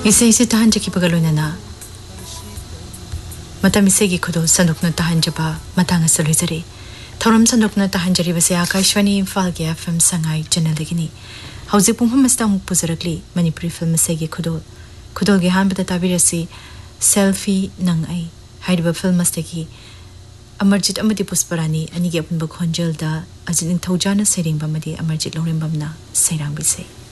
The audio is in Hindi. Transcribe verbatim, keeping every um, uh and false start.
इसे इसे तहन जकी पगलोनना मतम इसे की खुदो संदुकना तहन जबा मतंग असलुजरे थौरम संदुकना तहन जरी बसे आकाशवाणी इम्फाल के एफएम संगाई चैनल दगिनी हौजे पुंफम मस्ता मुक पुजरकली मणिपुरी फिल्म से की खुदो खुदो के हान बता ताबिरसी सेल्फी नंग आई हाइडबा फिल्म मस्ते अमरजित अमदी पुष्परानी अनिगे अपन बखोंजल दा अजिन थौजाना सेरिंग बमदी अमरजित लोरेंबमना सेरांग बिसे